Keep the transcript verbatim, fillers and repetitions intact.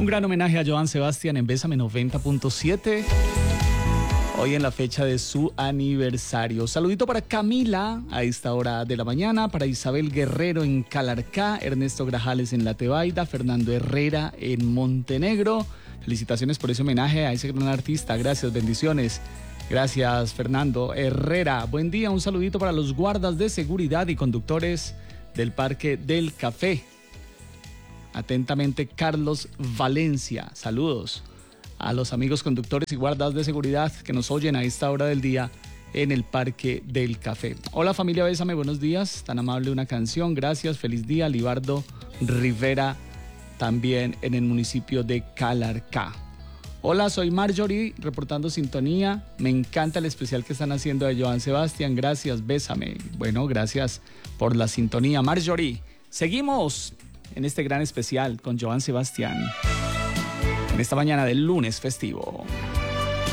gran homenaje a Joan Sebastián en Bésame noventa punto siete. Hoy en la fecha de su aniversario. Saludito para Camila a esta hora de la mañana, para Isabel Guerrero en Calarcá, Ernesto Grajales en La Tebaida, Fernando Herrera en Montenegro. Felicitaciones por ese homenaje a ese gran artista. Gracias, bendiciones. Gracias, Fernando Herrera. Buen día, un saludito para los guardas de seguridad y conductores del Parque del Café. Atentamente, Carlos Valencia. Saludos a los amigos conductores y guardas de seguridad que nos oyen a esta hora del día en el Parque del Café. Hola familia Bésame, buenos días. Tan amable una canción, gracias, feliz día. Libardo Rivera, también en el municipio de Calarcá. Hola, soy Marjorie, reportando sintonía. Me encanta el especial que están haciendo de Joan Sebastián. Gracias, Bésame. Bueno, gracias por la sintonía, Marjorie. Seguimos en este gran especial con Joan Sebastián en esta mañana del lunes festivo.